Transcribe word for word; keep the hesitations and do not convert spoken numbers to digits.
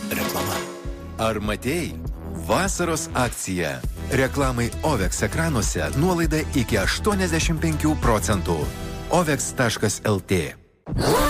Reklama. Ar matei? Vasaros akcija. Reklamai Oveks ekranuose nuolaida iki aštuoniasdešimt penkių procentų. oveks taškas lt